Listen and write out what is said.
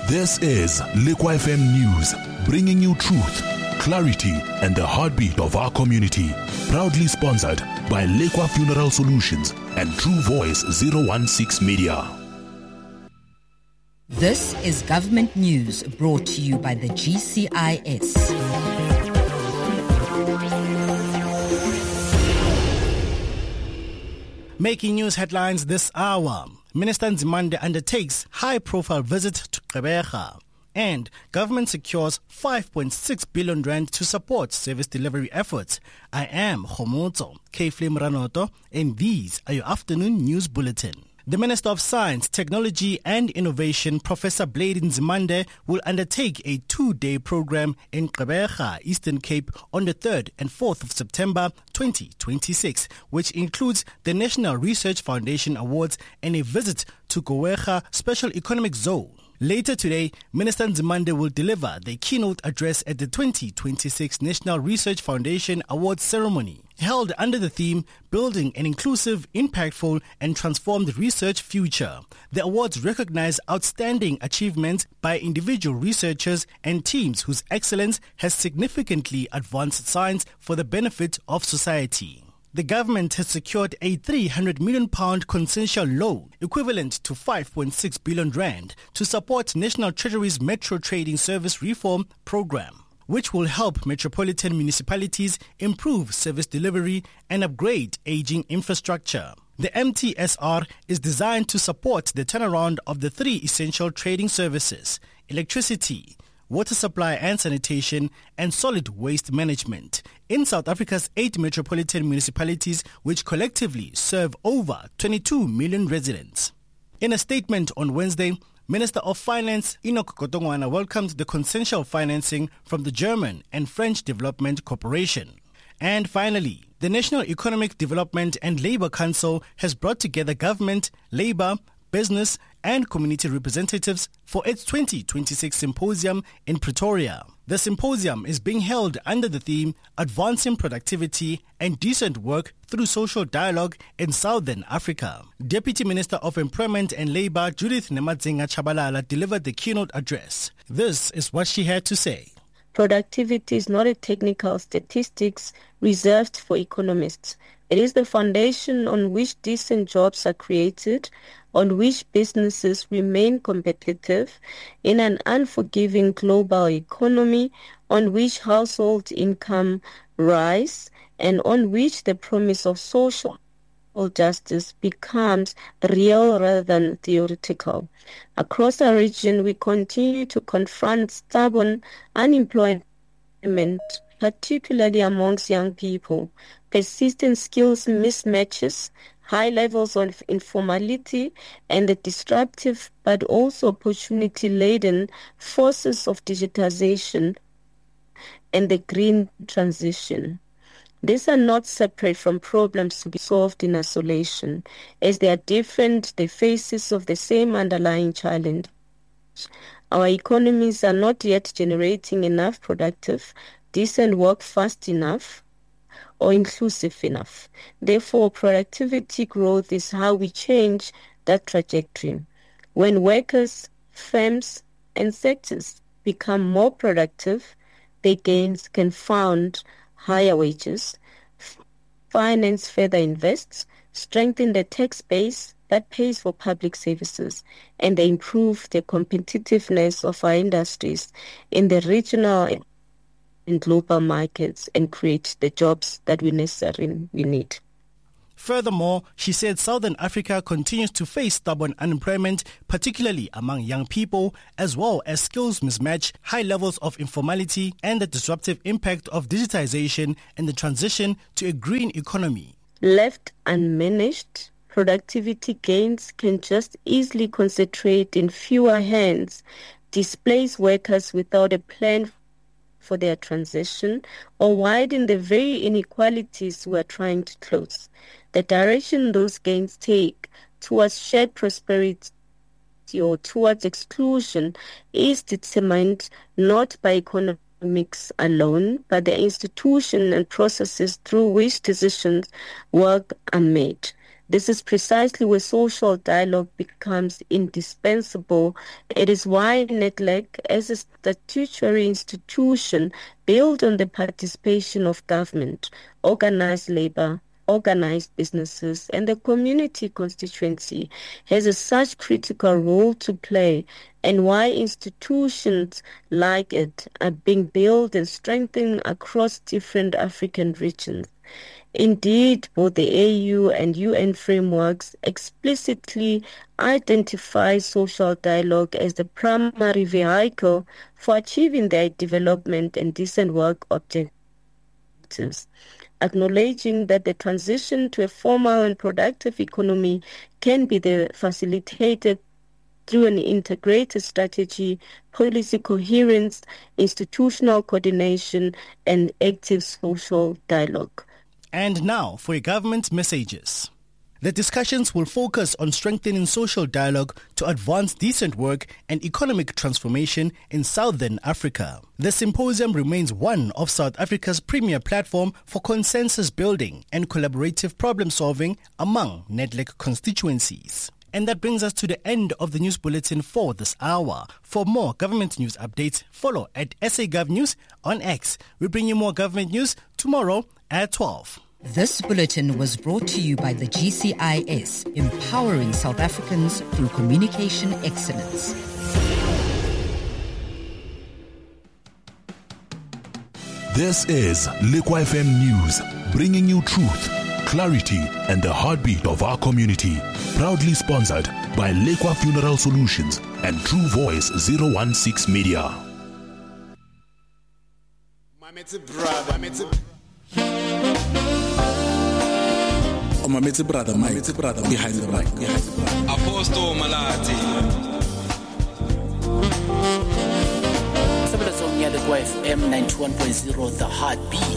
This is Liqua FM News, bringing you truth, clarity, and the heartbeat of our community. Proudly sponsored by Liqua Funeral Solutions and True Voice 016 Media. This is Government News brought to you by the GCIS. Making news headlines this hour. Minister Nzimande undertakes high-profile visit to Gqeberha. And government secures 5.6 billion rand to support service delivery efforts. I am Khomotso K-Flame Ranoto, and these are your afternoon news bulletin. The Minister of Science, Technology and Innovation, Professor Blade Nzimande, will undertake a 2-day program in Gqeberha, Eastern Cape on the 3rd and 4th of September 2026, which includes the National Research Foundation Awards and a visit to Gqeberha Special Economic Zone. Later today, Minister Nzimande will deliver the keynote address at the 2026 National Research Foundation Awards ceremony, held under the theme Building an Inclusive, Impactful and Transformed Research Future. The awards recognize outstanding achievements by individual researchers and teams whose excellence has significantly advanced science for the benefit of society. The government has secured a £300 million consensual loan, equivalent to 5.6 billion rand, to support National Treasury's Metro Trading Service Reform Program, which will help metropolitan municipalities improve service delivery and upgrade aging infrastructure. The MTSR is designed to support the turnaround of the 3 essential trading services: electricity, water supply and sanitation, and solid waste management in South Africa's 8 metropolitan municipalities, which collectively serve over 22 million residents. In a statement on Wednesday, Minister of Finance Enoch Godongwana welcomed the consensual financing from the German and French Development Corporation. And finally, the National Economic Development and Labour Council has brought together government, labour, business and community representatives for its 2026 symposium in Pretoria. The symposium is being held under the theme Advancing Productivity and Decent Work Through Social Dialogue in Southern Africa. Deputy Minister of Employment and Labour Judith Nemadzinga Chabalala delivered the keynote address. This is what she had to say. Productivity is not a technical statistics reserved for economists. It is the foundation on which decent jobs are created, on which businesses remain competitive in an unforgiving global economy, on which household income rise, and on which the promise of social justice becomes real rather than theoretical. Across our region, we continue to confront stubborn unemployment, particularly amongst young people, persistent skills mismatches, high levels of informality, and the disruptive but also opportunity-laden forces of digitization and the green transition. These are not separate from problems to be solved in isolation. As they are different, the faces of the same underlying challenge. Our economies are not yet generating enough productive, decent work fast enough, or inclusive enough. Therefore, productivity growth is how we change that trajectory. When workers, firms, and sectors become more productive, their gains can fund higher wages, finance further invests, strengthen the tax base that pays for public services, and they improve the competitiveness of our industries in the regional and global markets and create the jobs that we necessarily need. Furthermore, she said Southern Africa continues to face stubborn unemployment, particularly among young people, as well as skills mismatch, high levels of informality, and the disruptive impact of digitization and the transition to a green economy. Left unmanaged, productivity gains can just easily concentrate in fewer hands, displace workers without a plan for their transition, or widen the very inequalities we are trying to close. The direction those gains take towards shared prosperity or towards exclusion is determined not by economics alone, but the institution and processes through which decisions work are made. This is precisely where social dialogue becomes indispensable. It is why NEDLAC, as a statutory institution built on the participation of government, organized labor, organized businesses, and the community constituency, has a such critical role to play, and why institutions like it are being built and strengthened across different African regions. Indeed, both the AU and UN frameworks explicitly identify social dialogue as the primary vehicle for achieving their development and decent work objectives, acknowledging that the transition to a formal and productive economy can be facilitated through an integrated strategy, policy coherence, institutional coordination, and active social dialogue. And now for your government messages. The discussions will focus on strengthening social dialogue to advance decent work and economic transformation in Southern Africa. The symposium remains one of South Africa's premier platform for consensus building and collaborative problem solving among NEDLAC constituencies. And that brings us to the end of the news bulletin for this hour. For more government news updates, follow at SAGov News on X. We bring you more government news tomorrow at 12. This bulletin was brought to you by the GCIS, empowering South Africans through communication excellence. This is Lekwa FM News, bringing you truth, clarity, and the heartbeat of our community. Proudly sponsored by Lekwa Funeral Solutions and True Voice 016 Media. My brother, behind the mic. Apostle Malati. Lekwa FM 91.0, the heartbeat.